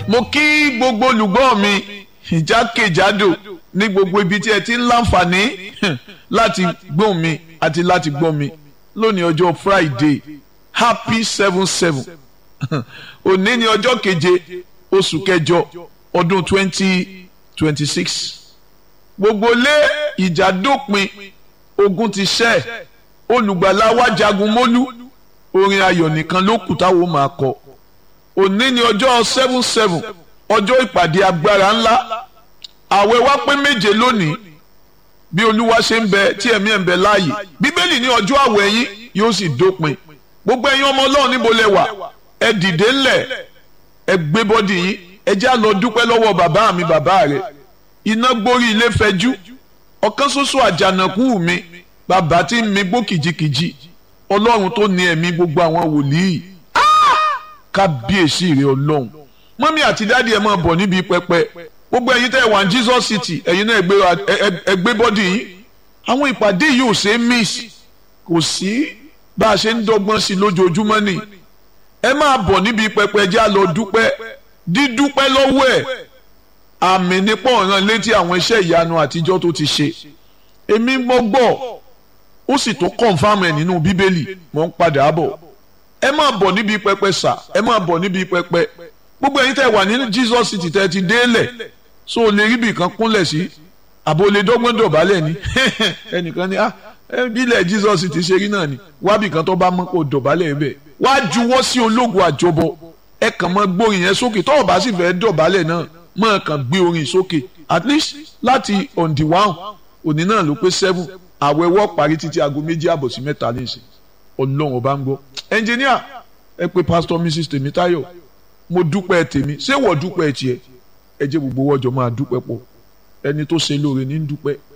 mo kí gbogbo olùgbọ́ mi ìjákèjádò ní gbogbo ibi tí ẹ ti ń láǹfààní láti gbọ́ mi àti láti gbọ́ mi lónìí ọjọ́ Friday happy 7/7 òní ni ọjọ́ keje oṣù kẹjọ ọdún 2026 gbogbo lé ìjà dópin ogun ti ṣẹ́ olùgbàlà wa jagun mólú orin ayọ̀ nìkan ló kù táwọn máa kọ òní ni ọjọ́ 7/7 ọjọ́ ìpàdé agbára ńlá àwẹ̀ wa pé méje lónìí bí olúwa ṣe ń bẹ tí ẹ̀mí ẹ̀ ń bẹ láàyè bíbélì ní ọjọ́ àwẹ̀ yín yóò sì dópin gbogbo ẹ̀yin ọmọ ọlọ́run níbo lẹ wà ẹ dìde ńlẹ̀ ẹ gbé bọ́dì yín ẹ já lọ dúpẹ́ lọ́wọ́ bàbá mi bàbá rẹ̀ iná gbórí ilé fẹjú ọ̀kan ṣoṣo àjànàkú mi bàbá tí ń mi gbó kìjikìji ọlọ́run tó ní ẹ̀mí gbogbo àwọn wòlíì kábíyèsí rẹ̀ ọlọ́run mọ́mí àti dáàdi ẹ̀ máa bọ̀ níbi pẹpẹ gbogbo ẹ̀yin tẹ́ ẹ wà ní Jesus City ẹ̀yin náà ẹ gbé bọ́dì yín àwọn ìpàdé yìí ò ṣe é miss kò sí bá a ṣe ń dọ́gbọ́n sí lójoojúmọ́ ni ẹ máa bọ̀ níbi pẹpẹ já lọ dúpẹ́ dídúpẹ́ lọ́wọ́ ẹ̀ àmì nípò ọ̀ràn létí àwọn iṣẹ́ ìyanu àtijọ́ tó ti ṣe èmi mọ́ gbọ́ ó sì tó confam ẹ̀ nínú bíbélì mọ́ ń padà bọ̀ ẹ máa bọ̀ níbi pẹpẹ sà ẹ máa bọ̀ níbi pẹpẹ gbogbo ẹ̀yin tẹ́ wà ní Jesus City tẹ́ ti délẹ̀ so o lè rí ibì kan kúnlẹ̀ sí àbò lè dọ́gbọ́n dọ̀bálẹ̀ ni ẹnìkan ni bílẹ̀ Jesus City ṣe rí náà ni wábì kan tó bá mọ́ kó dọ̀bálẹ̀ bẹ́ẹ̀ wá juwọ́ sí ológun àjọbọ ẹ kàn mọ́ gbórin yẹn sókè tó o bá sì fẹ́ dọ̀bálẹ̀ náà mọ́ kàn gbé orin sókè at least láti on the 1 òní náà ló pé 7 àwẹ̀wọ́ parí títí aago 2:30 sí 3 nísìn ọlọ́run ọba ń gbọ́ ẹnjìníà ẹ pé Pastor Mrs. Tèmítáyọ̀ mo dúpẹ́ tèmi ṣé wọ́n dúpẹ́ tiẹ̀ ẹ jẹ́ gbogbo wọ́jọ́ máa dúpẹ́ pọ̀ ẹni tó ṣe lóore ní dúpẹ́.